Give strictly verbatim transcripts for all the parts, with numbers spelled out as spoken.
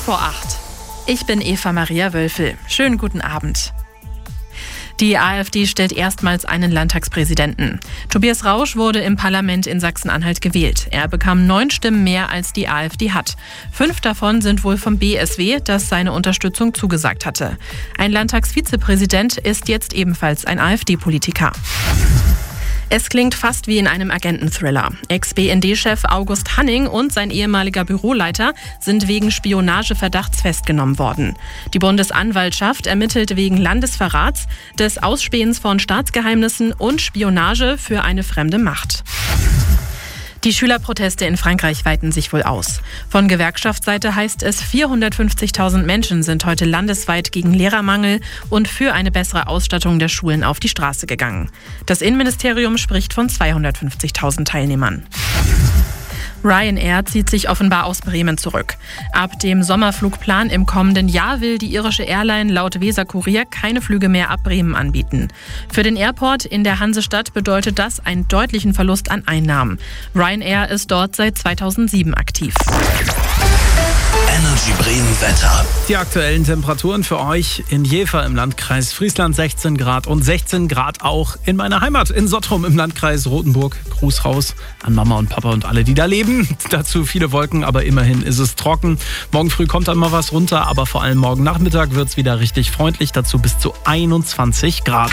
vor acht. Ich bin Eva Maria Wölfel. Schönen guten Abend. Die AfD stellt erstmals einen Landtagspräsidenten. Tobias Rausch wurde im Parlament in Sachsen-Anhalt gewählt. Er bekam neun Stimmen mehr, als die AfD hat. Fünf davon sind wohl vom B S W, das seine Unterstützung zugesagt hatte. Ein Landtagsvizepräsident ist jetzt ebenfalls ein AfD-Politiker. Es klingt fast wie in einem Agenten-Thriller. Ex-B N D-Chef August Hanning und sein ehemaliger Büroleiter sind wegen Spionageverdachts festgenommen worden. Die Bundesanwaltschaft ermittelt wegen Landesverrats, des Ausspähens von Staatsgeheimnissen und Spionage für eine fremde Macht. Die Schülerproteste in Frankreich weiten sich wohl aus. Von Gewerkschaftsseite heißt es, vierhundertfünfzigtausend Menschen sind heute landesweit gegen Lehrermangel und für eine bessere Ausstattung der Schulen auf die Straße gegangen. Das Innenministerium spricht von zweihundertfünfzigtausend Teilnehmern. Ryanair zieht sich offenbar aus Bremen zurück. Ab dem Sommerflugplan im kommenden Jahr will die irische Airline laut Weser-Kurier keine Flüge mehr ab Bremen anbieten. Für den Airport in der Hansestadt bedeutet das einen deutlichen Verlust an Einnahmen. Ryanair ist dort seit zweitausendsieben aktiv. Energy Bremen Wetter. Die aktuellen Temperaturen für euch in Jever im Landkreis Friesland sechzehn Grad und sechzehn Grad auch in meiner Heimat in Sottrum im Landkreis Rothenburg. Gruß raus an Mama und Papa und alle, die da leben. Dazu viele Wolken, aber immerhin ist es trocken. Morgen früh kommt dann mal was runter, aber vor allem morgen Nachmittag wird es wieder richtig freundlich. Dazu bis zu einundzwanzig Grad.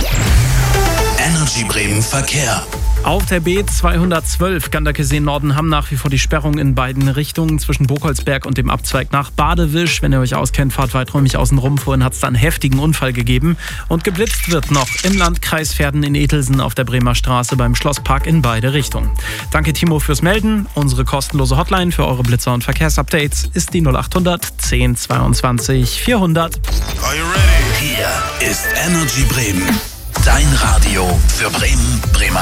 Energy Bremen Verkehr. Auf der B zweihundertzwölf Ganderkesee-Nordenham nach wie vor die Sperrung in beiden Richtungen zwischen Burgholzberg und dem Abzweig nach Badewisch. Wenn ihr euch auskennt, fahrt weiträumig außen rum. Vorhin hat es da einen heftigen Unfall gegeben. Und geblitzt wird noch im Landkreis Verden in Etelsen auf der Bremer Straße beim Schlosspark in beide Richtungen. Danke Timo fürs Melden. Unsere kostenlose Hotline für eure Blitzer und Verkehrsupdates ist die null achthundert zehn zweiundzwanzig vierhundert. Are you ready? Hier ist Energy Bremen. Dein Radio für Bremen, Bremer.